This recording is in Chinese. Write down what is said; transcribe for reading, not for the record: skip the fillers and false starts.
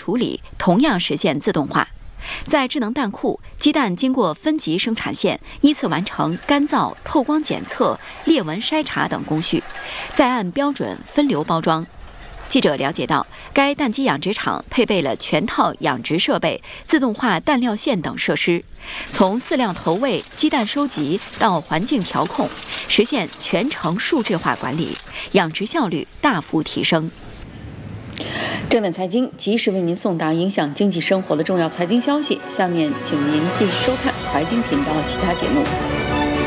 处理同样实现自动化。在智能蛋库，鸡蛋经过分级生产线依次完成干燥、透光检测、裂纹筛查等工序，再按标准分流包装。记者了解到，该蛋鸡养殖场配备了全套养殖设备、自动化蛋料线等设施，从饲料投喂、鸡蛋收集到环境调控，实现全程数字化管理，养殖效率大幅提升。 正点财经及时为您送达影响经济生活的重要财经消息，下面请您继续收看财经频道其他节目。